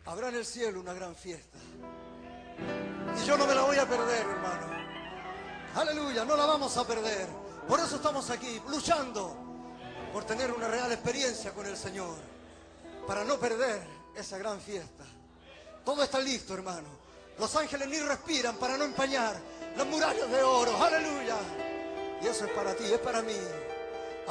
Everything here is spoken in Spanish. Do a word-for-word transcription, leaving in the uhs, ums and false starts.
Habrá en el cielo una gran fiesta. Y yo no me la voy a perder, hermano. Aleluya, no la vamos a perder. Por eso estamos aquí, luchando por tener una real experiencia con el Señor, para no perder esa gran fiesta. Todo está listo, hermano. Los ángeles ni respiran para no empañar las murallas de oro. Aleluya. Y eso es para ti, es para mí.